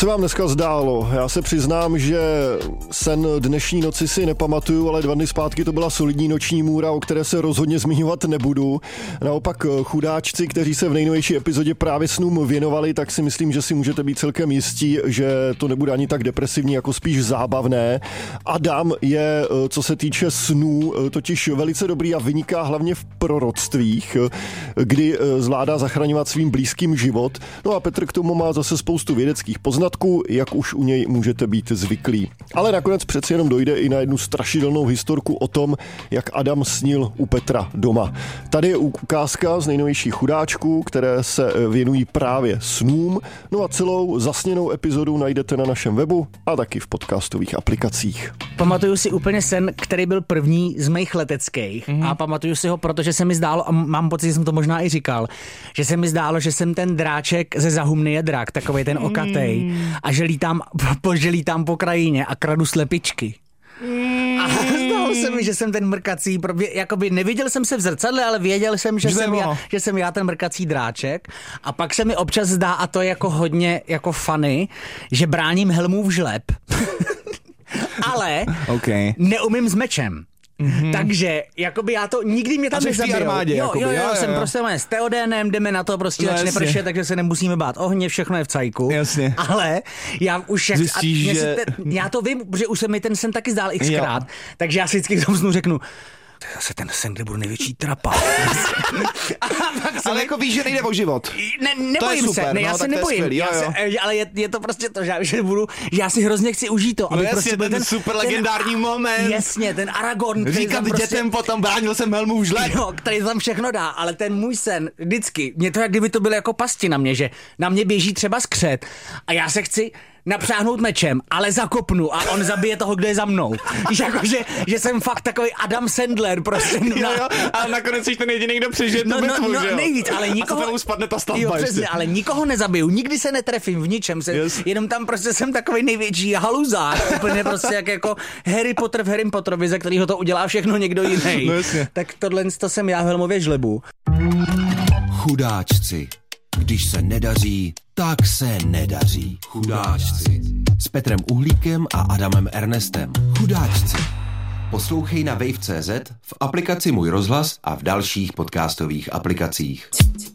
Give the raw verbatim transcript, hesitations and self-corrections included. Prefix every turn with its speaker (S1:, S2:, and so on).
S1: se vám dneska zdálo? Já se přiznám, že sen dnešní noci si nepamatuju, ale dva dny zpátky to byla solidní noční můra, o které se rozhodně zmiňovat nebudu. Naopak chudáčci, kteří se v nejnovější epizodě právě snům věnovali, tak si myslím, že si můžete být celkem jistí, že to nebude ani tak depresivní, jako spíš zábavné. Adam je, co se týče snů, totiž velice dobrý a vyniká hlavně v proroctvích, kdy zvládá zachraňovat svým blízkým život. No a Petr k tomu má zase spoustu vědeckých poznatků, jak už u něj můžete být zvyklí. Ale nakonec přeci jenom dojde i na jednu strašidelnou historku o tom, jak Adam snil u Petra doma. Tady je ukázka z nejnovější chudáčků, které se věnují právě snům. No a celou zasněnou epizodu najdete na našem webu a taky v podcastových aplikacích.
S2: Pamatuju si úplně sen, který byl první z mých leteckých mm-hmm. a pamatuju si ho, protože se mi zdálo, a mám pocit, že jsem to možná i říkal, že se mi zdálo, že jsem ten dráček ze Zahumny drak, takovej ten okatej mm. a že lítám, po, že lítám po krajině a kradu slepičky. Mm. A zdálo se mi, že jsem ten mrkací, jakoby neviděl jsem se v zrcadle, ale věděl jsem, že, jsem já, že jsem já ten mrkací dráček. A pak se mi občas zdá, a to je jako hodně jako funny, že bráním Helmův žleb. Ale okay. neumím s mečem. Mm-hmm. Takže, jakoby já to, nikdy mě tam nezabijou.
S3: Armádě,
S2: jo,
S3: jakoby,
S2: jo, jo,
S3: jo, jo,
S2: jsem
S3: jo.
S2: prostě s Teodénem, jdeme na to, prostě no, začne pršet, takže se nemusíme bát ohně, všechno je v cajku. Jasně. Ale já už jak...
S3: Zjistíš,
S2: a,
S3: že...
S2: te, já to vím, protože už se mi ten sen taky zdál xkrát, takže já si vždycky v tom snu řeknu, to je zase ten sen, kde budu největší trapa.
S3: Ale jako víš, že nejde o život.
S2: Ne, nebojím
S3: super,
S2: se, ne,
S3: no,
S2: já se nebojím,
S3: skvělý, jo, jo.
S2: Já se, ale je, je to prostě to, že, že, budu, že já si hrozně chci užít to.
S3: No
S2: aby
S3: jasně,
S2: prostě
S3: ten, ten super legendární moment.
S2: Jasně, ten Aragorn.
S3: Říkat
S2: prostě,
S3: dětem potom, bránil jsem Helmův žleb.
S2: Jo, který tam všechno dá, ale ten můj sen, vždycky, mě to jak kdyby to bylo jako pasti na mě, že na mě běží třeba skřet a já se chci napřáhnout mečem, ale zakopnu a on zabije toho, kdo je za mnou. Víš, jako, že, že jsem fakt takový Adam Sandler prostě. No,
S3: jo, jo, ale nakonec jsi ten jediný, kdo přežije
S2: no,
S3: tu bitvu,
S2: no,
S3: že jo?
S2: No, nejvíc, ale nikoho...
S3: A to spadne ta stavba.
S2: Jo, přesně, ale nikoho nezabiju, nikdy se netrefím v ničem, se, yes. jenom tam prostě jsem takový největší haluzák, úplně prostě jak jako Harry Potter v Harry Potterovi, za kterýho to udělá všechno někdo jiný.
S3: No,
S2: tak tohle to jsem já v Helmově žlebu.
S4: Chudáčci. Když se nedaří, tak se nedaří. Chudáčci. S Petrem Uhlíkem a Adamem Ernestem. Chudáčci. Poslouchej na wave tečka cé zet, v aplikaci Můj rozhlas a v dalších podcastových aplikacích.